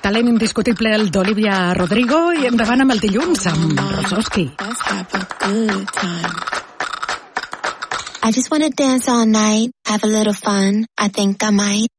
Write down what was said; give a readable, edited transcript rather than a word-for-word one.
talent indiscutible el d'Olivia Rodrigo i endavant amb el dilluns amb Rososki. I just wanna dance all night, have a little fun, I think I might.